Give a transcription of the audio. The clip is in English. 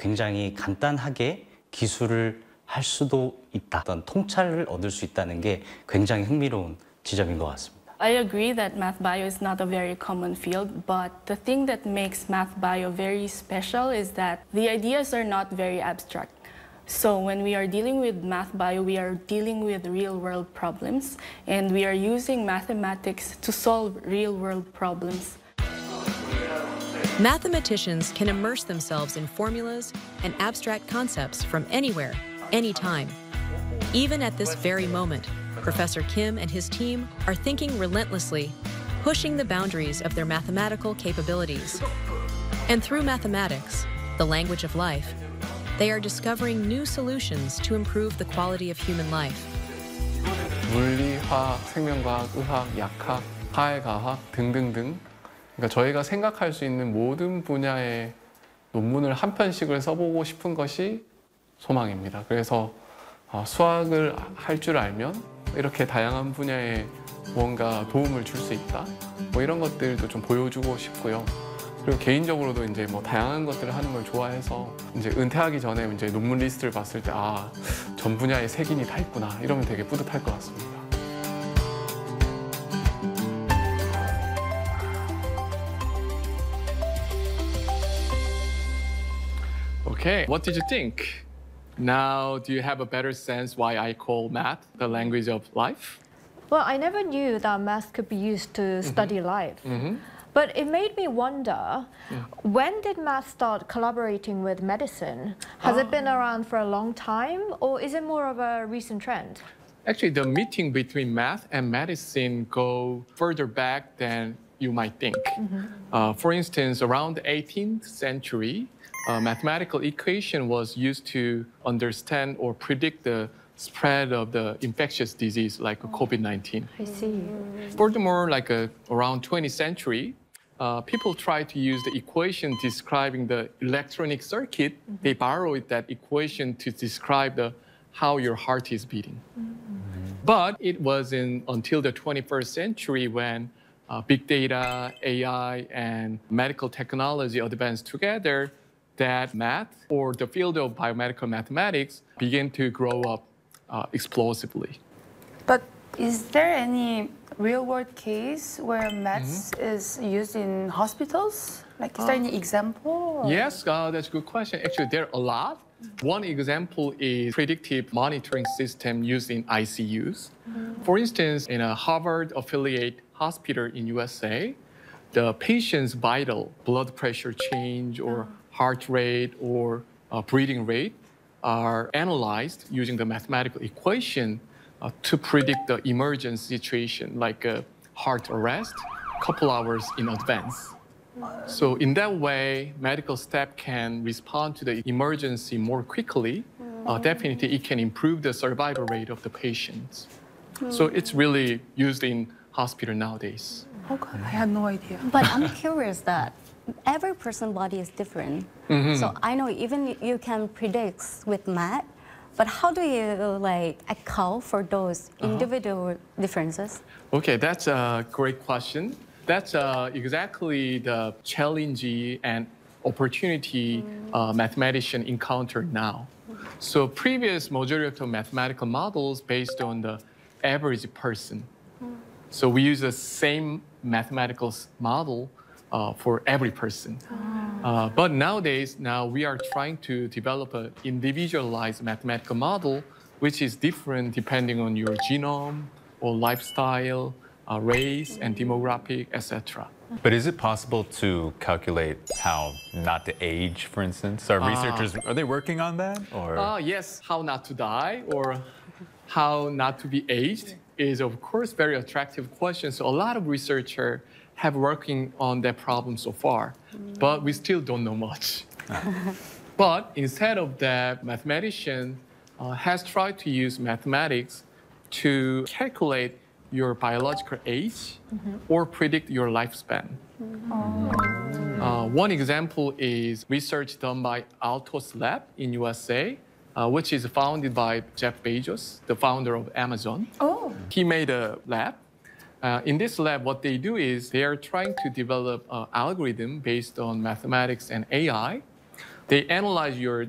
굉장히 간단하게 기술을 할 수도 있다. 어떤 통찰을 얻을 수 있다는 게 굉장히 흥미로운 지점인 것 같습니다. I agree that math bio is not a very common field, but the thing that makes math bio very special is that the ideas are not very abstract. So when we are dealing with math bio, we are dealing with real-world problems, and we are using mathematics to solve real-world problems. Mathematicians can immerse themselves in formulas and abstract concepts from anywhere, anytime. Even at this very moment, Professor Kim and his team are thinking relentlessly, pushing the boundaries of their mathematical capabilities. And through mathematics, the language of life, they are discovering new solutions to improve the quality of human life. 물리, 화학, 생명과학, 의학, 약학, 사회과학 등등등. 그러니까 저희가 생각할 수 있는 모든 분야의 논문을 한 편씩을 써보고 싶은 것이 소망입니다. 그래서 수학을 할 줄 알면 이렇게 다양한 분야에 무언가 도움을 줄 수 있다. 뭐 이런 것들도 좀 보여주고 싶고요. 그리고 개인적으로도 이제 뭐 다양한 것들을 하는 걸 좋아해서 이제 은퇴하기 전에 이제 논문 리스트를 봤을 때 전 분야에 색인이 다 있구나 이러면 되게 뿌듯할 것 같습니다. Okay, what did you think? Now, do you have a better sense why I call math the language of life? Well, I never knew that math could be used to study life. But it made me wonder, when did math start collaborating with medicine? Has it been around for a long time, or is it more of a recent trend? Actually, the meeting between math and medicine go further back than you might think. For instance, around the 18th century, a mathematical equation was used to understand or predict the spread of the infectious disease like COVID-19. I see. Furthermore, around 20th century, people tried to use the equation describing the electronic circuit. They borrowed that equation to describe how your heart is beating. But it wasn't until the 21st century when big data, AI, and medical technology advanced together that math, or the field of biomedical mathematics, began to grow up explosively. But is there any real-world case where maths is used in hospitals? Like, is there any example? Or? Yes, that's a good question. Actually, there are a lot. One example is predictive monitoring system used in ICUs. For instance, in a Harvard affiliate hospital in USA, the patient's vital blood pressure change or heart rate or breathing rate are analyzed using the mathematical equation to predict the emergency situation, like a heart arrest, a couple hours in advance. So in that way, medical staff can respond to the emergency more quickly. Definitely, it can improve the survival rate of the patients. So it's really used in hospital nowadays. Okay, I had no idea. But I'm curious that every person's body is different. So I know even you can predict with math, but how do you account for those individual differences? Okay, that's a great question. That's exactly the challenge and opportunity mathematicians encounter now. So previous majority of mathematical models based on the average person. So we use the same mathematical model for every person. But nowadays, we are trying to develop an individualized mathematical model, which is different depending on your genome or lifestyle, race and demographic, etc. But is it possible to calculate how not to age, for instance? Are researchers, are they working on that? Or? Yes, how not to die or how not to be aged is, of course, very attractive question. So a lot of researchers have working on that problem so far, but we still don't know much. But instead of that, mathematician has tried to use mathematics to calculate your biological age or predict your lifespan. One example is research done by Altos Lab in USA, which is founded by Jeff Bezos, the founder of Amazon. He made a lab. In this lab, what they do is they are trying to develop an algorithm based on mathematics and AI, They analyze your